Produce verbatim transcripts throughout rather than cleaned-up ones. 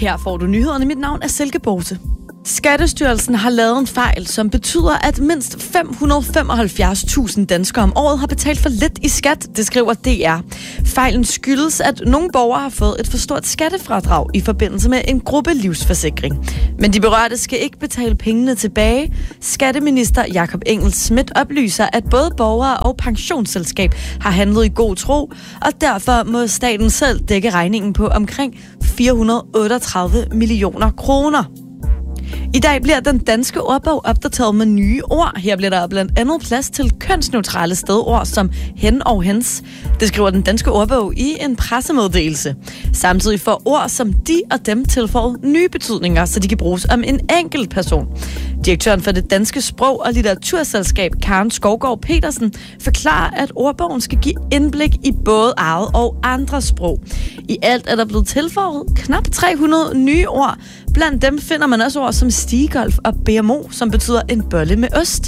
Her får du nyhederne. Mit navn er Silke Bose. Skattestyrelsen har lavet en fejl, som betyder, at mindst fem hundrede og femoghalvfjerds tusind danskere om året har betalt for lidt i skat, det skriver D R. Fejlen skyldes, at nogle borgere har fået et for stort skattefradrag i forbindelse med en gruppelivsforsikring. Men de berørte skal ikke betale pengene tilbage. Skatteminister Jakob Engel-Schmidt oplyser, at både borgere og pensionsselskab har handlet i god tro, og derfor må staten selv dække regningen på omkring fire hundrede og otteogtredive millioner kroner. I dag bliver den danske ordbog opdateret med nye ord. Her bliver der blandt andet plads til kønsneutrale stedord som hen og hens. Det skriver den danske ordbog i en pressemeddelelse. Samtidig får ord som de og dem tilføjet nye betydninger, så de kan bruges om en enkelt person. Direktøren for det danske sprog- og litteraturselskab, Karen Skovgaard Petersen, forklarer, at ordbogen skal give indblik i både eget og andre sprog. I alt er der blevet tilføjet knap tre hundrede nye ord. Blandt dem finder man også ord som stigolf og B M O, som betyder en bolle med ost.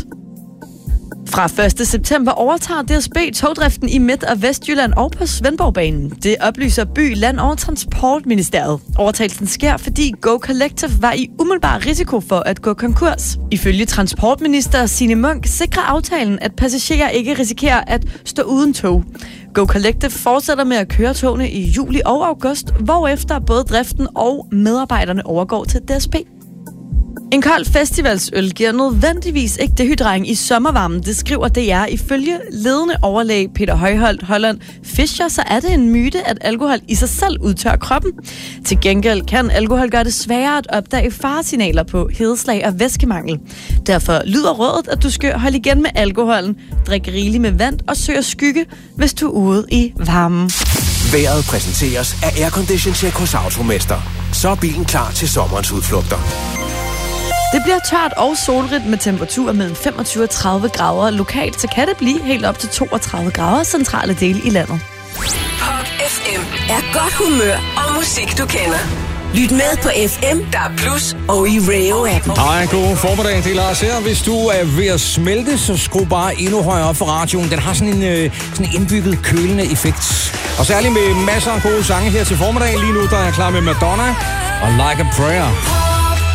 Fra første september overtager D S B togdriften i Midt- og Vestjylland og på Svendborgbanen. Det oplyser By, Land- og Transportministeriet. Overtagelsen sker, fordi Go Collective var i umiddelbar risiko for at gå konkurs. Ifølge transportminister Signe Munk sikrer aftalen, at passagerer ikke risikerer at stå uden tog. Go Collective fortsætter med at køre togene i juli og august, hvorefter både driften og medarbejderne overgår til D S B. En kold festivalsøl giver nødvendigvis ikke dehydrering i sommervarmen, det skriver D R. Ifølge ledende overlæge Peter Højholt Holland Fischer, så er det en myte, at alkohol i sig selv udtørrer kroppen. Til gengæld kan alkohol gøre det sværere at opdage faresignaler på hedeslag og væskemangel. Derfor lyder rådet, at du skal holde igen med alkoholen, drikke rigeligt med vand og søge skygge, hvis du er ude i varmen. Vejret præsenteres af Aircondition Check hos Automester. Så er bilen klar til sommerens udflugter. Det bliver tørt og solrigt med temperaturer mellem femogtyve og tredive grader. Lokalt så kan det blive helt op til toogtredive grader centrale dele i landet. Pop F M er godt humør og musik, du kender. Lyt med på F M, der er plus, og i Radio-appen. Hej, god formiddag. Det er Lars her. Hvis du er ved at smelte, så skru bare endnu højere op for radioen. Den har sådan en øh, sådan indbygget kølende effekt. Og særligt med masser af gode sange her til formiddag. Lige nu der er jeg klar med Madonna og Like a Prayer.